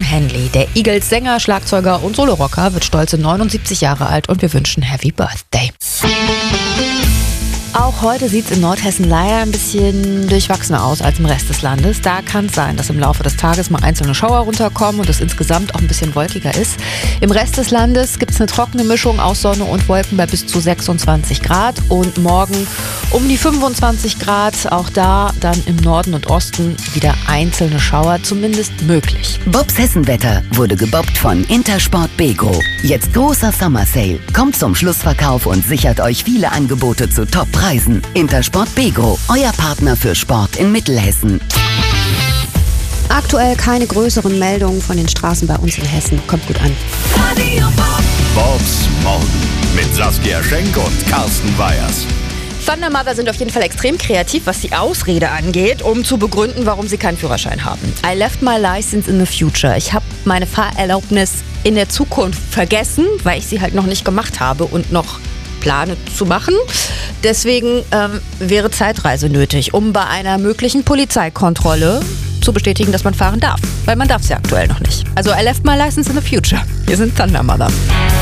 Henley. Der Eagles-Sänger, Schlagzeuger und Solorocker wird stolze 79 Jahre alt und wir wünschen Happy Birthday. Auch heute sieht es in Nordhessen leider ein bisschen durchwachsener aus als im Rest des Landes. Da kann es sein, dass im Laufe des Tages mal einzelne Schauer runterkommen und es insgesamt auch ein bisschen wolkiger ist. Im Rest des Landes gibt es eine trockene Mischung aus Sonne und Wolken bei bis zu 26 Grad und morgen um die 25 Grad. Auch da dann im Norden und Osten wieder einzelne Schauer zumindest möglich. Bobs Hessenwetter wurde gebobbt von Intersport Begro. Jetzt großer Summer Sale. Kommt zum Schlussverkauf und sichert euch viele Angebote zu Top-Preisen. Intersport Begro, euer Partner für Sport in Mittelhessen. Aktuell keine größeren Meldungen von den Straßen bei uns in Hessen. Kommt gut an. Bobs Morgen mit Saskia Schenk und Carsten Weyers. Thunder Mother sind auf jeden Fall extrem kreativ, was die Ausrede angeht, um zu begründen, warum sie keinen Führerschein haben. I left my license in the future. Ich habe meine Fahrerlaubnis in der Zukunft vergessen, weil ich sie halt noch nicht gemacht habe und noch plane zu machen. Deswegen wäre Zeitreise nötig, um bei einer möglichen Polizeikontrolle zu bestätigen, dass man fahren darf. Weil man darf es ja aktuell noch nicht. Also I left my license in the future. Wir sind Thunder Mother.